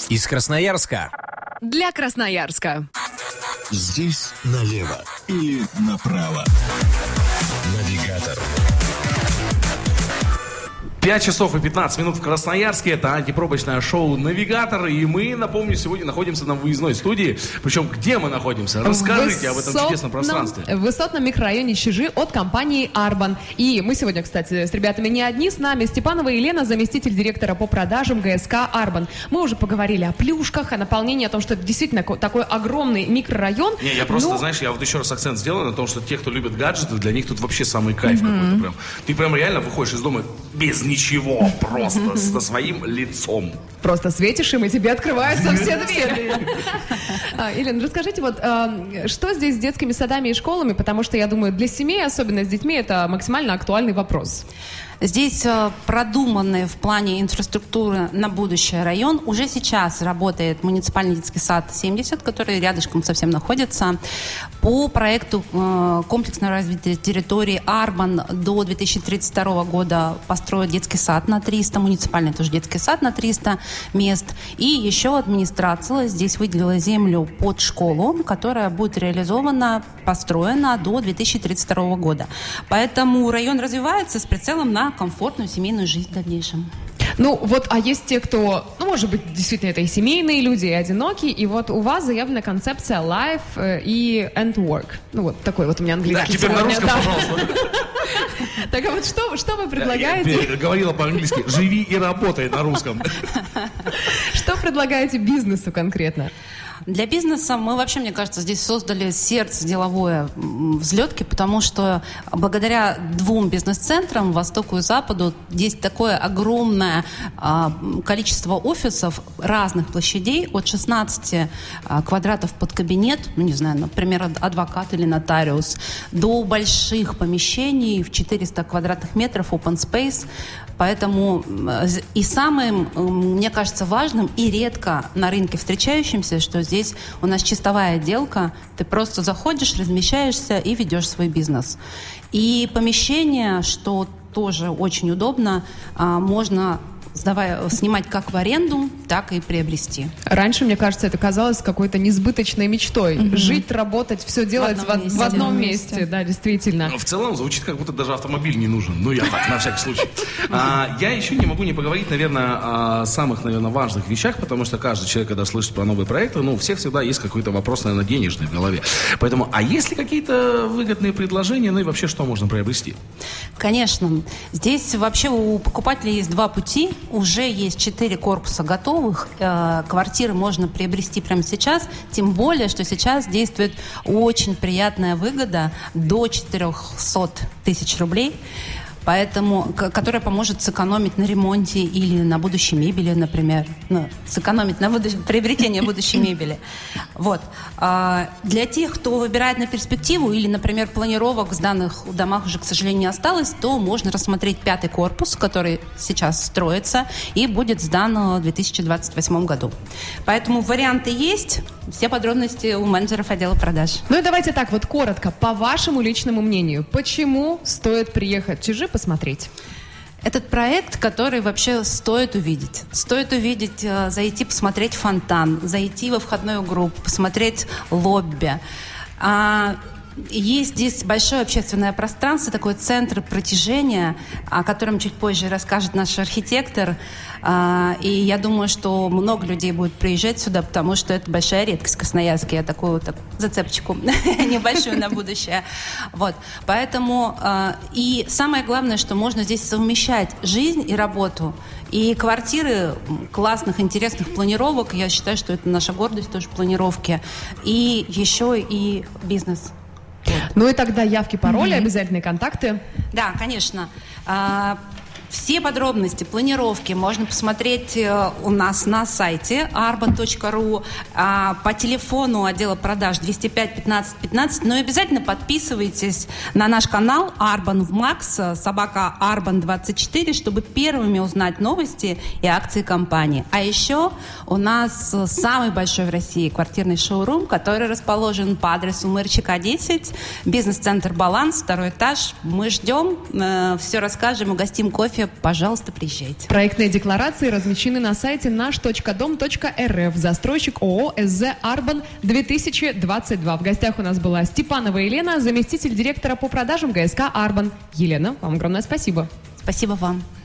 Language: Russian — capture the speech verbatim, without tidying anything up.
Из Красноярска. Для Красноярска. Здесь налево или направо. Навигатор. пять часов и пятнадцать минут в Красноярске. Это антипробочное шоу «Навигатор». И мы, напомню, сегодня находимся на выездной студии. Причем, где мы находимся? Расскажите об этом чудесном пространстве. В высотном микрорайоне Чижи от компании «Арбан». И мы сегодня, кстати, с ребятами не одни. С нами Степанова Елена, заместитель директора по продажам ГСК «Арбан». Мы уже поговорили о плюшках, о наполнении, о том, что это действительно такой огромный микрорайон. Не, я просто, но... знаешь, я вот еще раз акцент сделал на том, что те, кто любит гаджеты, для них тут вообще самый кайф mm-hmm. какой-то прям. Ты прям реально выходишь из дома без ничего, просто со своим лицом. Просто светишь им, и тебе открываются все двери. Елена, расскажите, вот что здесь с детскими садами и школами, потому что, я думаю, для семей, особенно с детьми, это максимально актуальный вопрос. Здесь продуманный в плане инфраструктуры на будущее район. Уже сейчас работает муниципальный детский сад семьдесят, который рядышком совсем находится. По проекту комплексного развития территории «Арбан» до две тысячи тридцать второго года построят детский сад на триста, муниципальный тоже детский сад на триста мест. И еще администрация здесь выделила землю под школу, которая будет реализована, построена до две тысячи тридцать второго года. Поэтому район развивается с прицелом на комфортную семейную жизнь в дальнейшем. Ну вот, а есть те, кто, ну, может быть, действительно, это и семейные люди, и одинокие, и вот у вас заявлена концепция life э, и and work. Ну вот такой вот у меня английский. Да, теперь на русском, пожалуйста. Так а вот что, что вы предлагаете? Я говорила по-английски, живи и работай на русском. Что предлагаете бизнесу конкретно? Для бизнеса мы вообще, мне кажется, здесь создали сердце деловое взлетки, потому что благодаря двум бизнес-центрам, Востоку и Западу, здесь такое огромное а, количество офисов разных площадей, от шестнадцати а, квадратов под кабинет, ну не знаю, например, адвокат или нотариус, до больших помещений в четыреста квадратных метров, open space. Поэтому и самым, мне кажется, важным и редко на рынке встречающимся, что здесь у нас чистовая отделка, ты просто заходишь, размещаешься и ведешь свой бизнес. И помещение, что тоже очень удобно, можно сдавая, снимать как в аренду, так и приобрести. Раньше, мне кажется, это казалось какой-то несбыточной мечтой. Mm-hmm. Жить, работать, все делать в одном, в, месте, в одном месте. месте. Да, действительно. Но в целом звучит, как будто даже автомобиль не нужен. Ну, я так, на всякий случай. А, я еще не могу не поговорить, наверное, о самых, наверное, важных вещах, потому что каждый человек, когда слышит про новые проекты, ну, у всех всегда есть какой-то вопрос, наверное, денежный в голове. Поэтому, а есть ли какие-то выгодные предложения, ну и вообще, что можно приобрести? Конечно. Здесь вообще у покупателей есть два пути. Уже есть четыре корпуса готовых. Э, квартиры можно приобрести прямо сейчас. Тем более, что сейчас действует очень приятная выгода до четыреста тысяч рублей. Поэтому, которая поможет сэкономить на ремонте или на будущей мебели, например. Ну, сэкономить на будущ... приобретение будущей мебели. Вот. А для тех, кто выбирает на перспективу или, например, планировок в данных домах уже, к сожалению, не осталось, то можно рассмотреть пятый корпус, который сейчас строится и будет сдан в две тысячи двадцать восьмом году. Поэтому варианты есть. Все подробности у менеджеров отдела продаж. Ну и давайте так, вот коротко, по вашему личному мнению, почему стоит приехать в Чижи посмотреть? Этот проект, который вообще стоит увидеть. Стоит увидеть, зайти посмотреть фонтан, зайти во входную группу, посмотреть лобби. Есть здесь большое общественное пространство, такой центр притяжения, о котором чуть позже расскажет наш архитектор. И я думаю, что много людей будет приезжать сюда, потому что это большая редкость в Красноярске. Я такую вот так, зацепочку небольшую на будущее. Вот. Поэтому и самое главное, что можно здесь совмещать жизнь и работу. И квартиры классных, интересных планировок. Я считаю, что это наша гордость, тоже планировки. И еще и бизнес. Ну и тогда явки, пароли, mm-hmm. обязательные контакты. Да, конечно. Все подробности, планировки можно посмотреть у нас на сайте арбан точка ру, по телефону отдела продаж двести пять пятнадцать пятнадцать. Но обязательно подписывайтесь на наш канал Арбан в Макс, собака Арбан двадцать четыре, чтобы первыми узнать новости и акции компании. А еще у нас самый большой в России квартирный шоурум, который расположен по адресу Мырчака десять, бизнес-центр «Баланс», второй этаж. Мы ждем, все расскажем, угостим кофе кофе, пожалуйста, приезжайте. Проектные декларации размещены на сайте наш точка дом точка эр эф. Застройщик ООО СЗ «Арбан» две тысячи двадцать два. В гостях у нас была Степанова Елена, заместитель директора по продажам ГСК «Арбан». Елена, вам огромное спасибо. Спасибо вам.